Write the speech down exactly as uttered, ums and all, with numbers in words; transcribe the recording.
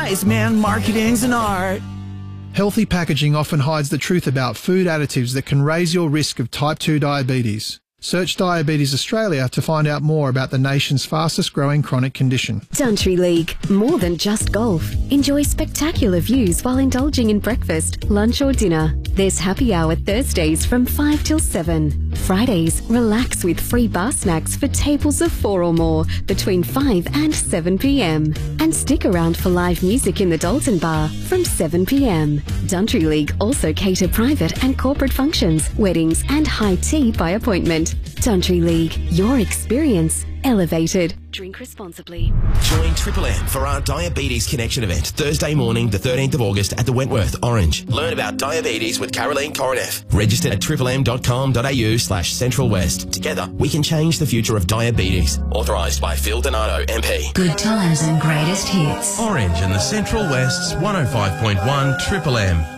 wise man, marketing's an art. Healthy packaging often hides the truth about food additives that can raise your risk of type two diabetes. Search Diabetes Australia to find out more about the nation's fastest growing chronic condition. Country League, more than just golf. Enjoy spectacular views while indulging in breakfast, lunch or dinner. There's happy hour Thursdays from five till seven. Fridays, relax with free bar snacks for tables of four or more between five and seven p m. And stick around for live music in the Dalton Bar from seven p m. Country League also cater private and corporate functions, weddings and high tea by appointment. Country League, your experience elevated. Drink responsibly. Join Triple M for our Diabetes Connection event Thursday morning, the thirteenth of August at the Wentworth, Orange. Learn about diabetes with Caroline Koroneff. Register at triple m dot com dot a u slash central west. Together, we can change the future of diabetes. Authorised by Phil Donato, M P. Good times and greatest hits. Orange and the Central West's one oh five point one Triple M.